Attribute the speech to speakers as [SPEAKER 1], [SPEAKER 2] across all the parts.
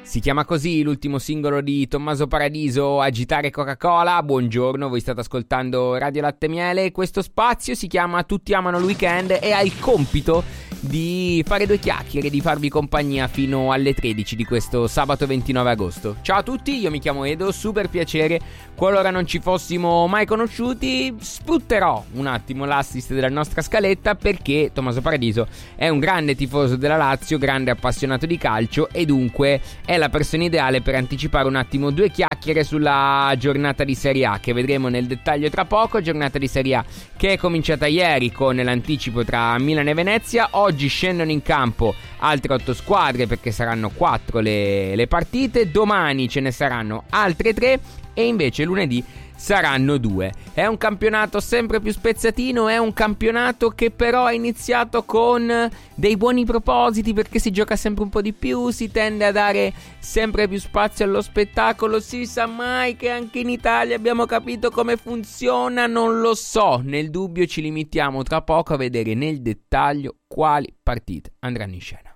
[SPEAKER 1] Si chiama così l'ultimo singolo di Tommaso Paradiso, Agitare Coca-Cola. Buongiorno, voi state ascoltando Radio Latte Miele. Questo spazio si chiama Tutti amano il weekend e ha il compito di fare due chiacchiere, di farvi compagnia fino alle 13 di questo sabato 29 agosto. Ciao a tutti, io mi chiamo Edo, super piacere. Qualora non ci fossimo mai conosciuti, sfrutterò un attimo l'assist della nostra scaletta, perché Tommaso Paradiso è un grande tifoso della Lazio, grande appassionato di calcio, e dunque è la persona ideale per anticipare un attimo due chiacchiere sulla giornata di Serie A, che vedremo nel dettaglio tra poco. Giornata di Serie A che è cominciata ieri con l'anticipo tra Milan e Venezia. Oggi scendono in campo altre 8 squadre, perché saranno 4 le partite. Domani ce ne saranno altre 3 e invece lunedì saranno 2. È un campionato sempre più spezzatino, è un campionato che però è iniziato con dei buoni propositi, perché si gioca sempre un po' di più, si tende a dare sempre più spazio allo spettacolo. Si sa mai che anche in Italia abbiamo capito come funziona? Non lo so, nel dubbio ci limitiamo tra poco a vedere nel dettaglio quali partite andranno in scena.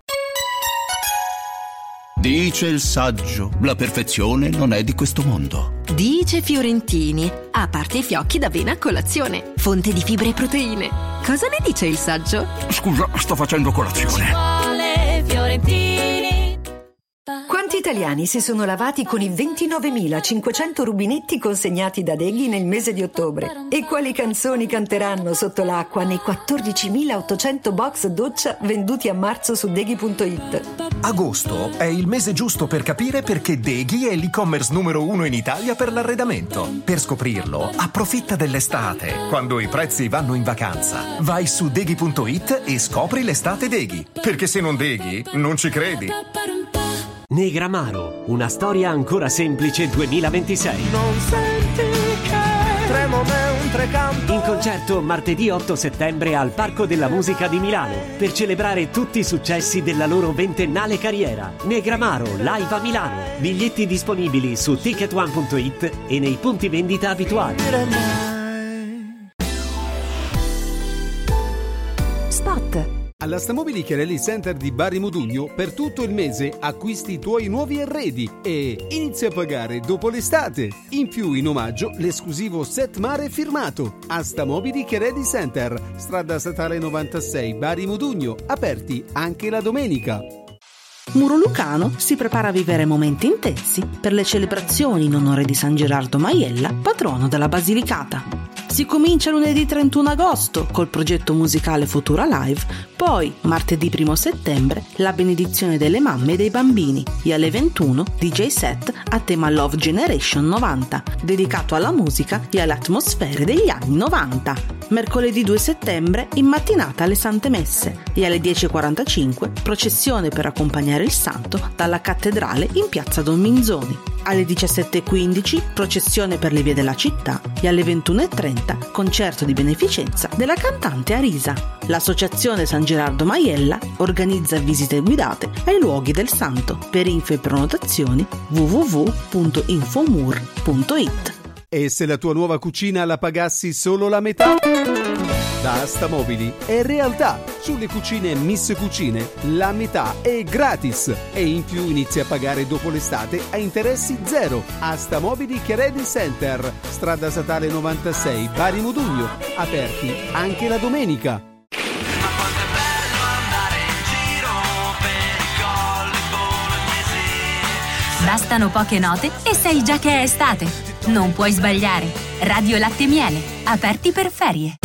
[SPEAKER 2] Dice il saggio, la perfezione non è di questo mondo.
[SPEAKER 3] Dice Fiorentini, a parte i fiocchi d'avena a colazione, fonte di fibre e proteine. Cosa ne dice il saggio?
[SPEAKER 2] Scusa, sto facendo colazione.
[SPEAKER 4] Quanti italiani si sono lavati con i 29.500 rubinetti consegnati da Deghi nel mese di ottobre? E quali canzoni canteranno sotto l'acqua nei 14.800 box doccia venduti a marzo su Deghi.it?
[SPEAKER 5] Agosto è il mese giusto per capire perché Deghi è l'e-commerce numero 1 in Italia per l'arredamento. Per scoprirlo, approfitta dell'estate, quando i prezzi vanno in vacanza. Vai su Deghi.it e scopri l'estate Deghi. Perché se non Deghi, non ci credi.
[SPEAKER 6] Negramaro, una storia ancora semplice 2026.
[SPEAKER 7] Non senti che tremo mentre canto.
[SPEAKER 6] In concerto martedì 8 settembre al Parco della Musica di Milano per celebrare tutti i successi della loro ventennale carriera. Negramaro live a Milano. Biglietti disponibili su ticketone.it e nei punti vendita abituali.
[SPEAKER 4] Spot.
[SPEAKER 8] Alla Stamobili Chiarelli Center di Bari Modugno per tutto il mese acquisti i tuoi nuovi arredi e inizia a pagare dopo l'estate. In più, in omaggio, l'esclusivo set mare firmato. A Stamobili Chiarelli Center, strada statale 96 Bari Modugno, aperti anche la domenica.
[SPEAKER 9] Muro Lucano si prepara a vivere momenti intensi per le celebrazioni in onore di San Gerardo Maiella, patrono della Basilicata. Si comincia lunedì 31 agosto col progetto musicale Futura Live, poi martedì 1 settembre la benedizione delle mamme e dei bambini e alle 21 DJ set a tema Love Generation 90, dedicato alla musica e alle atmosfere degli anni 90. Mercoledì 2 settembre in mattinata alle Sante Messe e alle 10.45 processione per accompagnare il santo dalla cattedrale in piazza Don Minzoni. Alle 17.15 processione per le vie della città e alle 21.30 concerto di beneficenza della cantante Arisa. L'associazione San Gerardo Maiella organizza visite guidate ai luoghi del santo. Per info e prenotazioni www.infomur.it.
[SPEAKER 8] E se la tua nuova cucina la pagassi solo la metà? Da Astamobili è realtà. Sulle cucine Miss Cucine la metà è gratis e in più inizi a pagare dopo l'estate a interessi zero. Astamobili Chiarelli Center, strada statale 96 Bari Modugno, aperti anche la domenica.
[SPEAKER 10] Bastano poche note e sai già che è estate. Non puoi sbagliare. Radio Latte Miele, aperti per ferie.